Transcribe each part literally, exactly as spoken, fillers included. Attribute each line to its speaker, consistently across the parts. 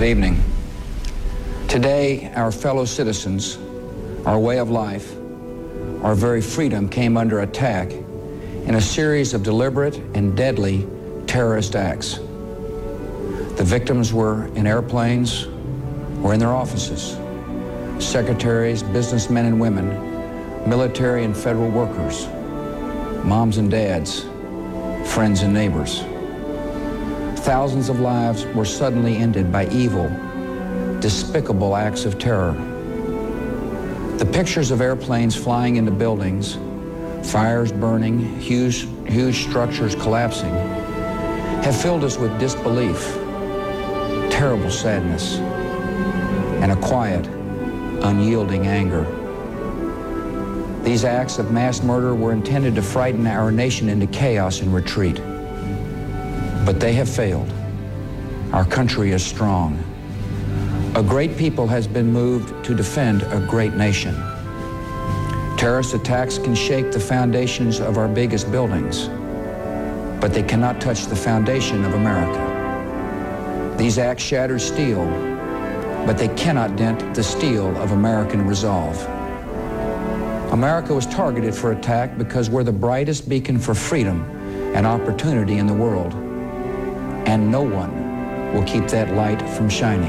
Speaker 1: Good evening. Today, our fellow citizens, our way of life, our very freedom came under attack in a series of deliberate and deadly terrorist acts. The victims were in airplanes or in their offices. Secretaries, businessmen and women, military and federal workers, moms and dads, friends and neighbors. Thousands of lives were suddenly ended by evil, despicable acts of terror. The pictures of airplanes flying into buildings, fires burning, huge, huge structures collapsing, have filled us with disbelief, terrible sadness, and a quiet, unyielding anger. These acts of mass murder were intended to frighten our nation into chaos and retreat. But they have failed. Our country is strong. A great people has been moved to defend a great nation. Terrorist attacks can shake the foundations of our biggest buildings, but they cannot touch the foundation of America. These acts shatter steel, but they cannot dent the steel of American resolve. America was targeted for attack because we're the brightest beacon for freedom and opportunity in the world, and no one will keep that light from shining.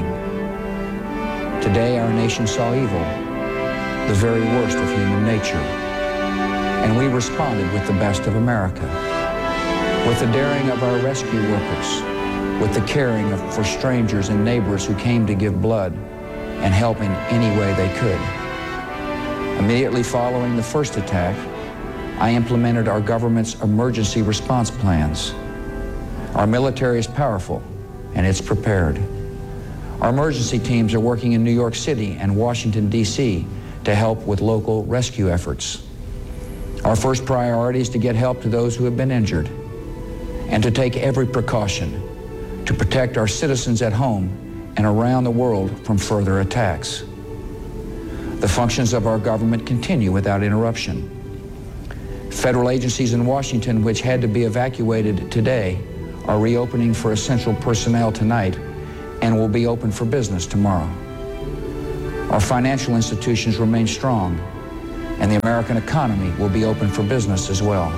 Speaker 1: Today, our nation saw evil, the very worst of human nature, and we responded with the best of America, with the daring of our rescue workers, with the caring of, for strangers and neighbors who came to give blood and help in any way they could. Immediately following the first attack, I implemented our government's emergency response plans. Our military is powerful, and it's prepared. Our emergency teams are working in New York City and Washington, D C to help with local rescue efforts. Our first priority is to get help to those who have been injured and to take every precaution to protect our citizens at home and around the world from further attacks. The functions of our government continue without interruption. Federal agencies in Washington, which had to be evacuated today, are reopening for essential personnel tonight and will be open for business tomorrow. Our financial institutions remain strong, and the American economy will be open for business as well.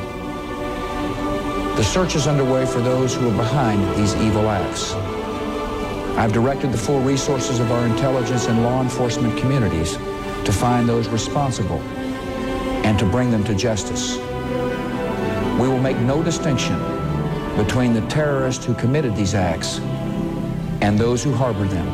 Speaker 1: The search is underway for those who are behind these evil acts. I've directed the full resources of our intelligence and law enforcement communities to find those responsible and to bring them to justice. We will make no distinction between the terrorists who committed these acts and those who harbored them.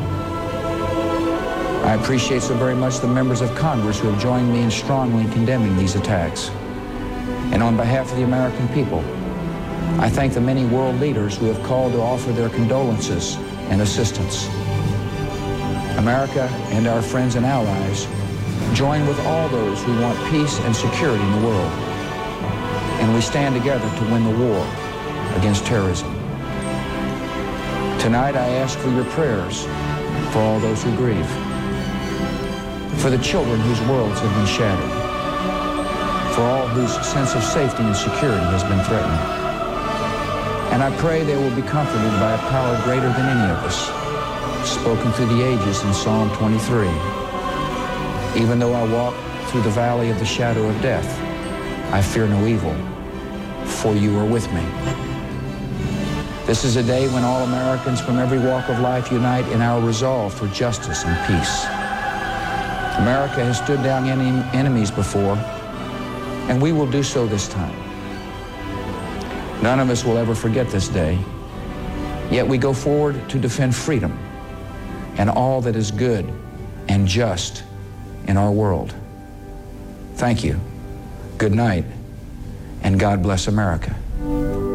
Speaker 1: I appreciate so very much the members of Congress who have joined me in strongly condemning these attacks. And on behalf of the American people, I thank the many world leaders who have called to offer their condolences and assistance. America and our friends and allies join with all those who want peace and security in the world, and we stand together to win the war against terrorism. Tonight I ask for your prayers for all those who grieve, for the children whose worlds have been shattered, for all whose sense of safety and security has been threatened. And I pray they will be comforted by a power greater than any of us, spoken through the ages in Psalm twenty-three. Even though I walk through the valley of the shadow of death, I fear no evil, for you are with me. This is a day when all Americans from every walk of life unite in our resolve for justice and peace. America has stood down any enemies before, and we will do so this time. None of us will ever forget this day, yet we go forward to defend freedom and all that is good and just in our world. Thank you, good night, and God bless America.